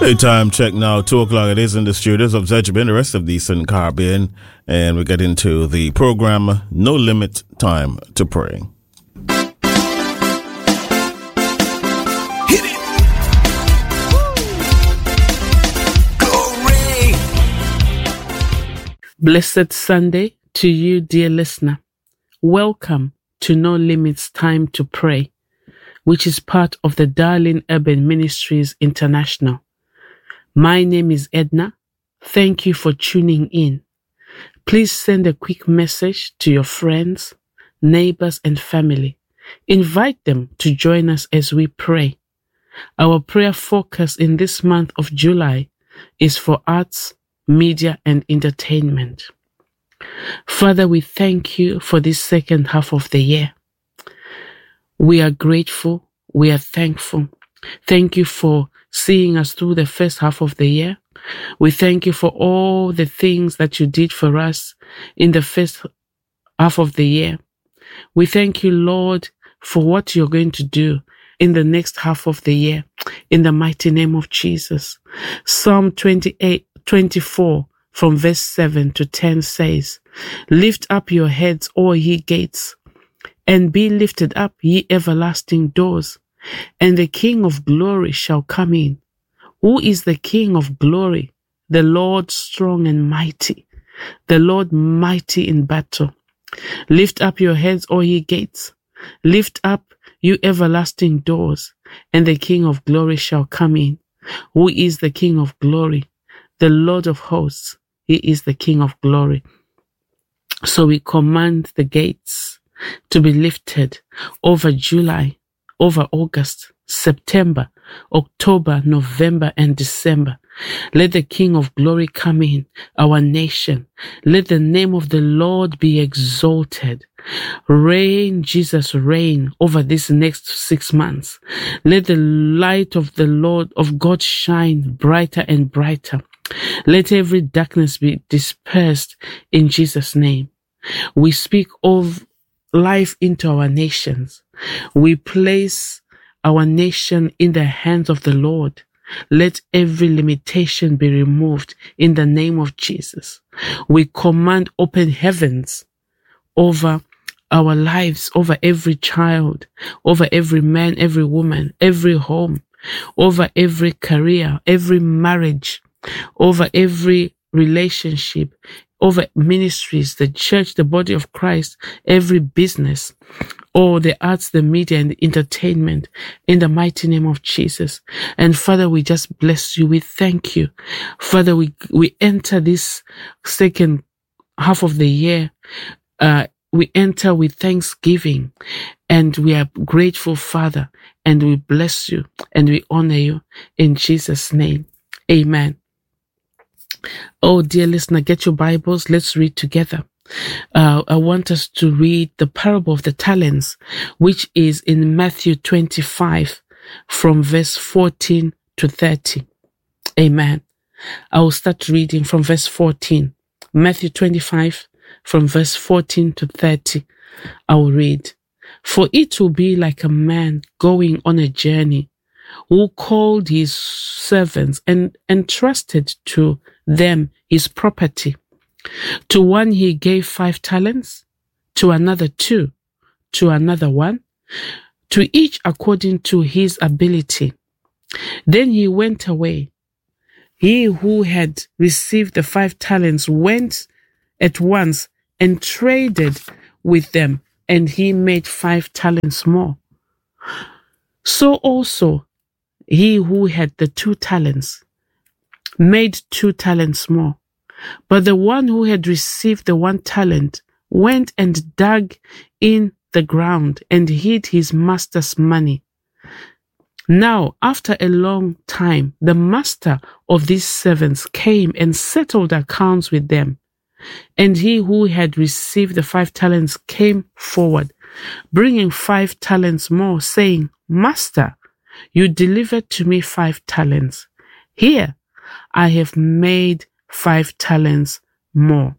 A time check now, 2 o'clock. It is in the studios of Zedjabin, the rest of the Eastern Caribbean, and we get into the program No Limit Time to Pray. Hit it. Glory. Blessed Sunday to you, dear listener. Welcome to No Limits Time to Pray, which is part of the Darling Urban Ministries International. My name is Edna. Thank you for tuning in. Please send a quick message to your friends, neighbors, and family. Invite them to join us as we pray. Our prayer focus in this month of July is for arts, media, and entertainment. Father, we thank you for this second half of the year. We are grateful. We are thankful. Thank you for seeing us through the first half of the year. We thank you for all the things that you did for us in the first half of the year. We thank you, Lord, for what you're going to do in the next half of the year, in the mighty name of Jesus. Psalm 24 from verse 7 to 10 says, "Lift up your heads, all ye gates, and be lifted up, ye everlasting doors, and the King of glory shall come in. Who is the King of glory? The Lord strong and mighty, the Lord mighty in battle. Lift up your heads, all ye gates. Lift up, you everlasting doors, and the King of glory shall come in. Who is the King of glory? The Lord of hosts. He is the King of glory." So we command the gates to be lifted over July, over August, September, October, November, and December. Let the King of glory come in our nation. Let the name of the Lord be exalted. Reign, Jesus, reign over this next 6 months. Let the light of the Lord of God shine brighter and brighter. Let every darkness be dispersed in Jesus' name. We speak of life into our nations. We place our nation in the hands of the Lord. Let every limitation be removed in the name of Jesus. We command open heavens over our lives, over every child, over every man, every woman, every home, over every career, every marriage, over every relationship, over ministries, the church, the body of Christ, every business, or the arts, the media, and the entertainment, in the mighty name of Jesus. And Father, we just bless you. We thank you. Father, we enter this second half of the year. We enter with thanksgiving, and we are grateful, Father, and we bless you, and we honor you in Jesus' name. Amen. Oh, dear listener, get your Bibles. Let's read together. I want us to read the parable of the talents, which is in Matthew 25 from verse 14 to 30. Amen. I will start reading from verse 14. Matthew 25 from verse 14 to 30. I will read. "For it will be like a man going on a journey, who called his servants and entrusted to them his property. To one he gave 5 talents, to another 2, to another 1, to each according to his ability. Then he went away. He who had received the 5 talents went at once and traded with them, and he made 5 talents more. So also he who had the 2 talents made 2 talents more. But the one who had received the 1 talent went and dug in the ground and hid his master's money. Now, after a long time, the master of these servants came and settled accounts with them. And he who had received the 5 talents came forward, bringing 5 talents more, saying, 'Master, you delivered to me 5 talents. Here, I have made 5 talents more.'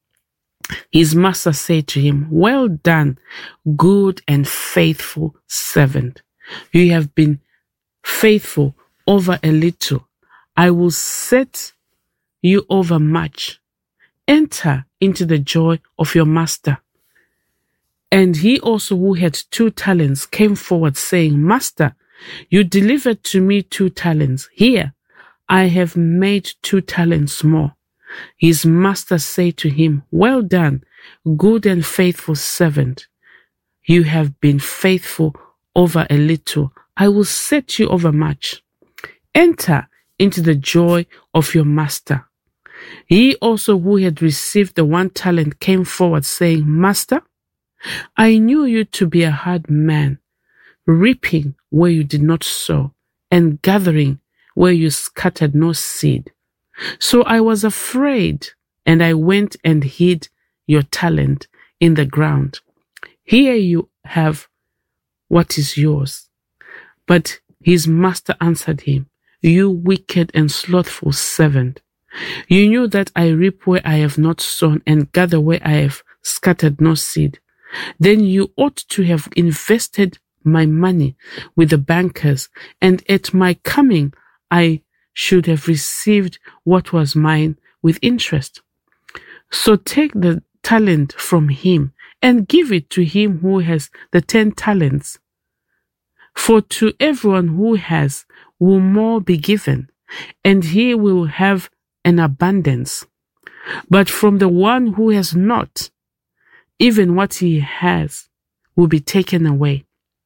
His master said to him, 'Well done, good and faithful servant. You have been faithful over a little. I will set you over much. Enter into the joy of your master. And he also who had 2 talents came forward, saying, Master, you delivered to me 2 talents. Here, I have made 2 talents more. His master said to him, Well done, good and faithful servant. You have been faithful over a little. I will set you over much. Enter into the joy of your master. He also who had received the 1 talent came forward, saying, Master, I knew you to be a hard man, reaping where you did not sow, and gathering where you scattered no seed. So I was afraid, and I went and hid your talent in the ground. Here you have what is yours. But his master answered him, You wicked and slothful servant. You knew that I reap where I have not sown, and gather where I have scattered no seed. Then you ought to have invested my money with the bankers, and at my coming I should have received what was mine with interest. So take the talent from him and give it to him who has the 10 talents. For to everyone who has will more be given, and he will have an abundance. But from the one who has not, even what he has will be taken away.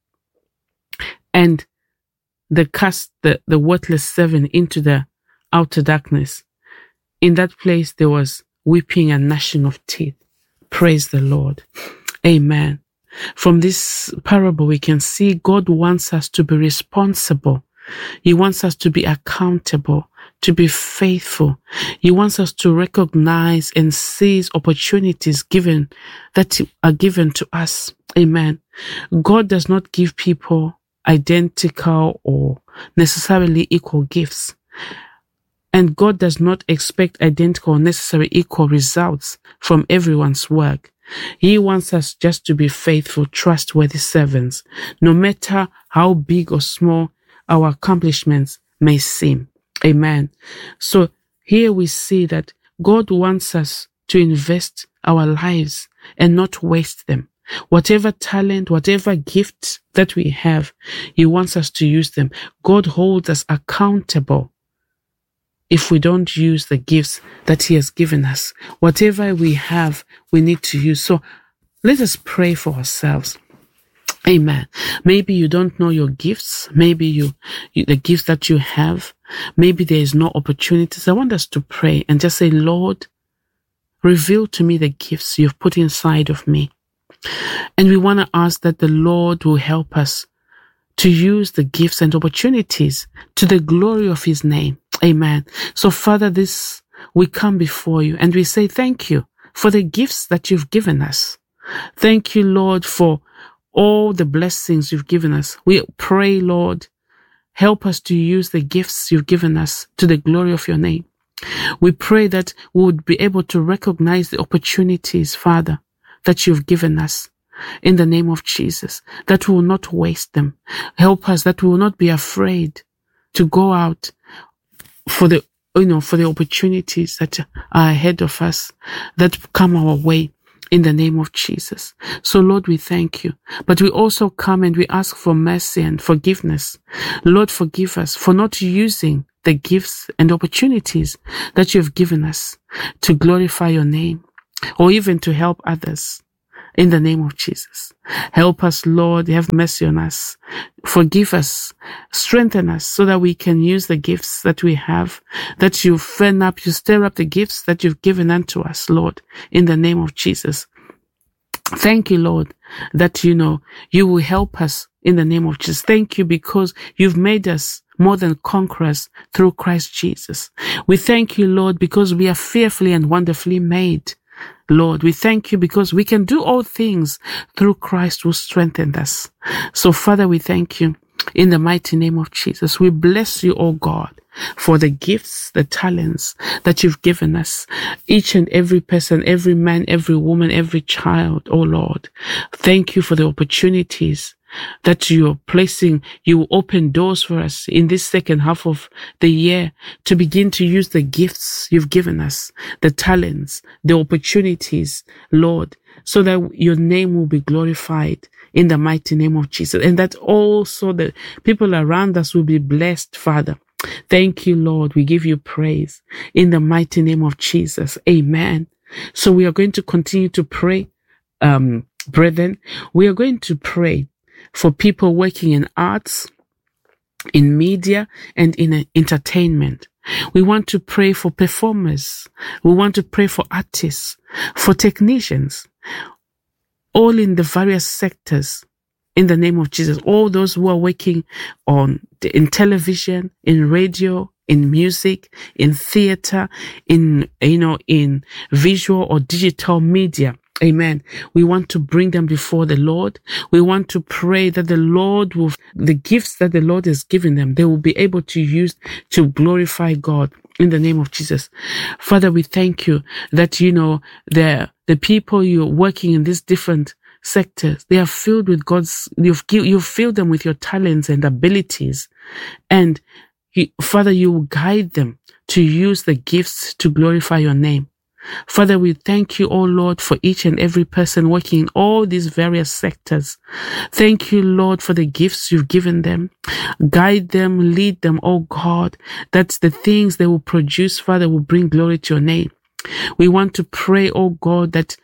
And they cast the worthless servant into the outer darkness. In that place there was weeping and gnashing of teeth. Praise the Lord. Amen. From this parable we can see God wants us to be responsible. He wants us to be accountable, to be faithful. He wants us to recognize and seize opportunities that are given to us. Amen. God does not give people identical or necessarily equal gifts. And God does not expect identical or necessarily equal results from everyone's work. He wants us just to be faithful, trustworthy servants, no matter how big or small our accomplishments may seem. Amen. So here we see that God wants us to invest our lives and not waste them. Whatever talent, whatever gifts that we have, He wants us to use them. God holds us accountable if we don't use the gifts that He has given us. Whatever we have, we need to use. So let us pray for ourselves. Amen. Maybe you don't know your gifts. Maybe the gifts that you have, maybe there is no opportunities. I want us to pray and just say, Lord, reveal to me the gifts you've put inside of me. And we want to ask that the Lord will help us to use the gifts and opportunities to the glory of His name. Amen. So Father, we come before you and we say thank you for the gifts that you've given us. Thank you, Lord, for all the blessings you've given us. We pray, Lord, help us to use the gifts you've given us to the glory of your name. We pray that we would be able to recognize the opportunities, Father, that you've given us in the name of Jesus, that we will not waste them. Help us that we will not be afraid to go out for the opportunities that are ahead of us, that come our way. In the name of Jesus. So Lord, we thank you. But we also come and we ask for mercy and forgiveness. Lord, forgive us for not using the gifts and opportunities that you have given us to glorify your name or even to help others. In the name of Jesus. Help us, Lord. Have mercy on us. Forgive us. Strengthen us so that we can use the gifts that we have, that you stir up the gifts that you've given unto us, Lord, in the name of Jesus. Thank you, Lord, that you will help us in the name of Jesus. Thank you because you've made us more than conquerors through Christ Jesus. We thank you, Lord, because we are fearfully and wonderfully made. Lord, we thank you because we can do all things through Christ who strengthened us. So, Father, we thank you in the mighty name of Jesus. We bless you, O God, for the gifts, the talents that you've given us, each and every person, every man, every woman, every child, O Lord. Thank you for the opportunities that you will open doors for us in this second half of the year to begin to use the gifts you've given us, the talents, the opportunities, Lord, so that your name will be glorified in the mighty name of Jesus, and that also the people around us will be blessed, Father. Thank you, Lord. We give you praise in the mighty name of Jesus. Amen. So we are going to continue to pray, brethren. We are going to pray for people working in arts, in media, and in entertainment. We want to pray for performers. We want to pray for artists, for technicians, all in the various sectors, in the name of Jesus. All those who are working in television, in radio, in music, in theater, in visual or digital media. Amen. We want to bring them before the Lord. We want to pray that the gifts that the Lord has given them, they will be able to use to glorify God in the name of Jesus. Father, we thank you that, the people you're working in these different sectors, they are filled with you've filled them with your talents and abilities. And Father, you will guide them to use the gifts to glorify your name. Father, we thank you, oh Lord, for each and every person working in all these various sectors. Thank you, Lord, for the gifts you've given them. Guide them, lead them, oh God, that the things they will produce, Father, will bring glory to your name. We want to pray, oh God, that,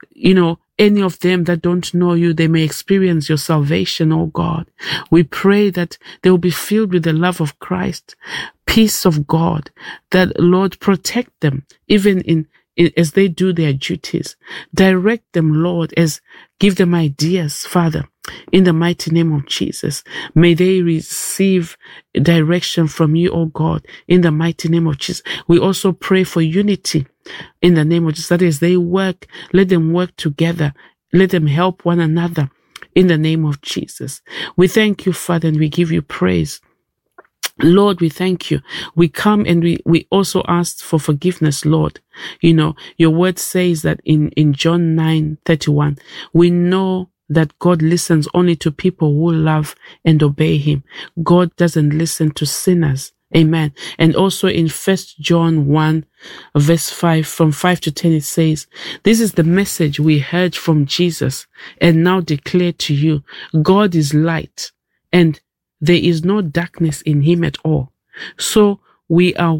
any of them that don't know you, they may experience your salvation, oh God. We pray that they will be filled with the love of Christ, peace of God, that, Lord, protect them, even as they do their duties. Direct them, Lord, give them ideas, Father, in the mighty name of Jesus. May they receive direction from you, oh God, in the mighty name of Jesus. We also pray for unity in the name of Jesus. That is, they work, let them work together. Let them help one another in the name of Jesus. We thank you, Father, and we give you praise. Lord, we thank you. We come and we also ask for forgiveness, Lord. Your word says that in John 9:31, we know that God listens only to people who love and obey him. God doesn't listen to sinners. Amen. And also in 1 John 1 verse 5, from 5 to 10, it says, "This is the message we heard from Jesus and now declare to you. God is light and there is no darkness in him at all. So we are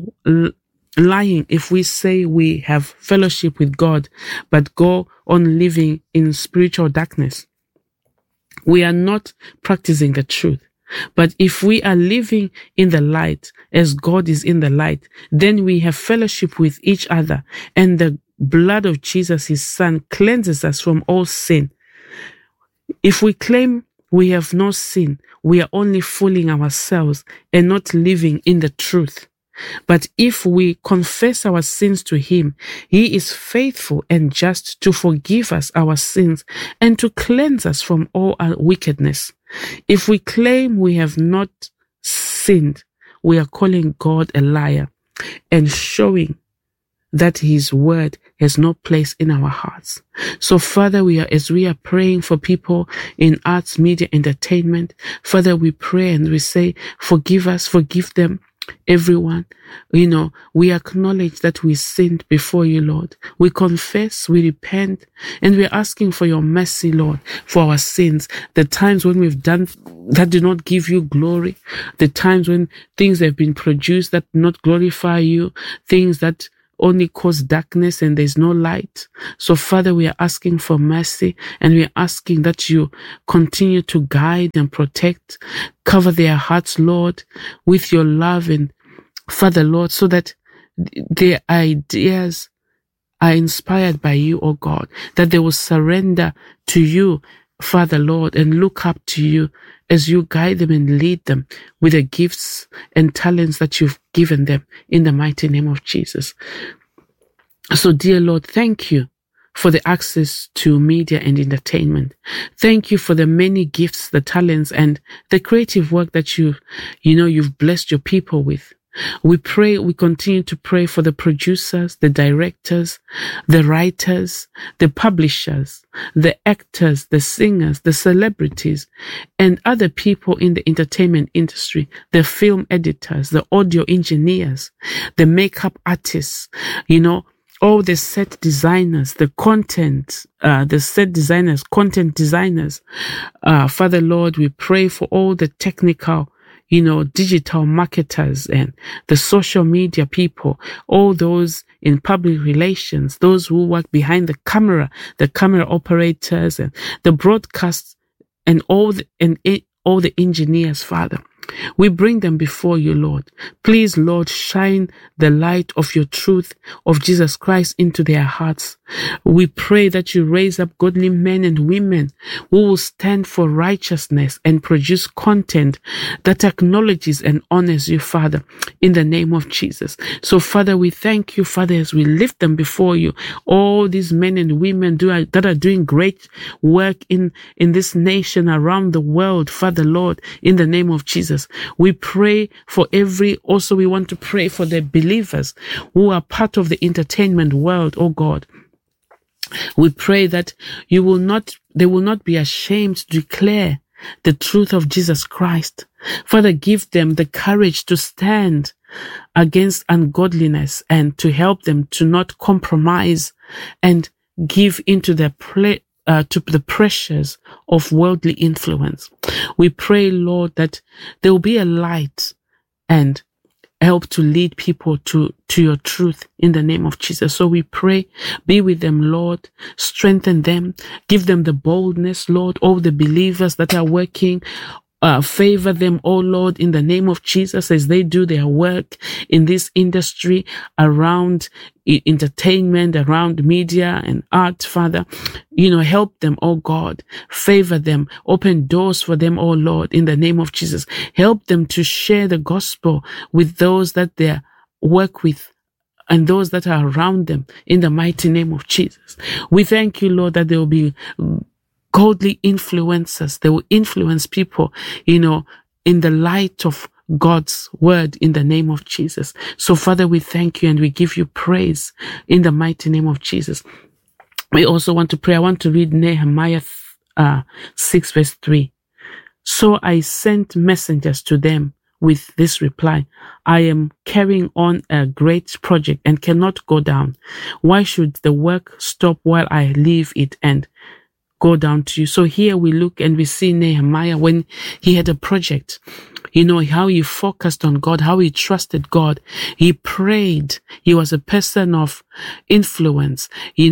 lying if we say we have fellowship with God, but go on living in spiritual darkness. We are not practicing the truth. But if we are living in the light as God is in the light, then we have fellowship with each other, and the blood of Jesus, his son, cleanses us from all sin. If we claim we have no sin, we are only fooling ourselves and not living in the truth. But if we confess our sins to him, he is faithful and just to forgive us our sins and to cleanse us from all our wickedness. If we claim we have not sinned, we are calling God a liar and showing that his word has no place in our hearts. So Father, as we are praying for people in arts, media, entertainment, Father, we pray and we say, forgive us, forgive them, everyone. We acknowledge that we sinned before you, Lord. We confess, we repent, and we're asking for your mercy, Lord, for our sins. The times when we've done that do not give you glory, the times when things have been produced that do not glorify you, things that only cause darkness and there's no light. So Father, we are asking for mercy, and we are asking that you continue to guide and protect, cover their hearts, Lord, with your love, and Father, Lord, so that their ideas are inspired by you, oh God, that they will surrender to you, Father, Lord, and look up to you as you guide them and lead them with the gifts and talents that you've given them in the mighty name of Jesus. So, dear Lord, thank you for the access to media and entertainment. Thank you for the many gifts, the talents, and the creative work that you've blessed your people with. We continue to pray for the producers, the directors, the writers, the publishers, the actors, the singers, the celebrities, and other people in the entertainment industry, the film editors, the audio engineers, the makeup artists, all the set designers, content designers. Father Lord, we pray for all the technical, digital marketers and the social media people, all those in public relations, those who work behind the camera operators and the broadcasts and all the engineers, Father. We bring them before you, Lord. Please, Lord, shine the light of your truth of Jesus Christ into their hearts. We pray that you raise up godly men and women who will stand for righteousness and produce content that acknowledges and honors you, Father, in the name of Jesus. So, Father, we thank you, Father, as we lift them before you. All these men and women that are doing great work in this nation, around the world, Father, Lord, in the name of Jesus. We pray for also we want to pray for the believers who are part of the entertainment world, oh God. We pray that they will not be ashamed to declare the truth of Jesus Christ. Father, give them the courage to stand against ungodliness and to help them to not compromise and give into to the pressures of worldly influence. We pray, Lord, that there will be a light and help to lead people to your truth in the name of Jesus. So we pray, be with them, Lord, strengthen them, give them the boldness, Lord, all the believers that are working, favor them, oh Lord, in the name of Jesus, as they do their work in this industry around entertainment, around media and art, Father. Help them, oh God, favor them, open doors for them, oh Lord, in the name of Jesus. Help them to share the gospel with those that they work with and those that are around them in the mighty name of Jesus. We thank you, Lord, that there will be godly influencers. They will influence people, in the light of God's word in the name of Jesus. So, Father, we thank you and we give you praise in the mighty name of Jesus. We also want to pray. I want to read Nehemiah 6 verse 3. So I sent messengers to them with this reply: I am carrying on a great project and cannot go down. Why should the work stop while I leave it and go down to you? So here we look and we see Nehemiah when he had a project, how he focused on God, how he trusted God. He prayed. He was a person of influence.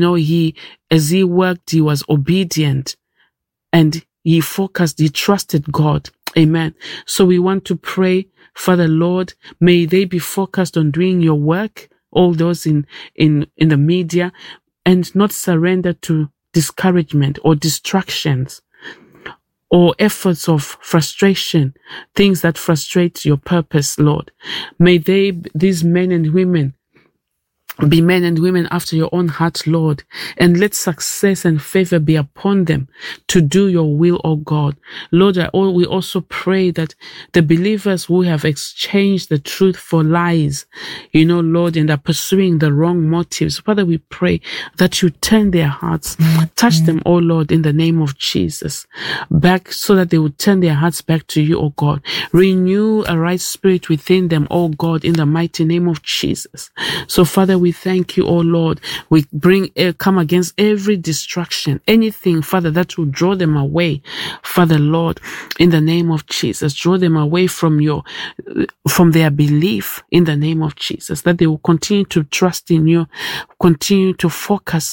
As he worked, he was obedient and he focused, he trusted God. Amen. So we want to pray, Father Lord, may they be focused on doing your work, all those in the media, and not surrender to discouragement or distractions or efforts of frustration, things that frustrate your purpose, Lord. May these men and women be men and women after your own heart, Lord, and let success and favor be upon them to do your will, O God. Lord, we also pray that the believers who have exchanged the truth for lies, Lord, and are pursuing the wrong motives, Father, we pray that you turn their hearts, touch them, O Lord, in the name of Jesus, back so that they would turn their hearts back to you, O God. Renew a right spirit within them, O God, in the mighty name of Jesus. So, Father, we thank you, oh Lord. We come against every distraction, anything, Father, that will draw them away, Father Lord, in the name of Jesus. Draw them away from their belief in the name of Jesus, that they will continue to trust in you, continue to focus,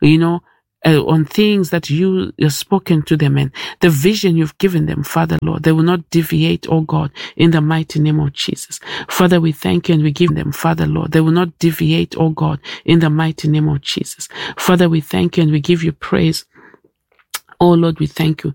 on things that you have spoken to them and the vision you've given them, Father Lord. They will not deviate, oh God, in the mighty name of Jesus. Father, we thank you and we give them, Father Lord. They will not deviate, oh God, in the mighty name of Jesus. Father, we thank you and we give you praise. Oh Lord, we thank you.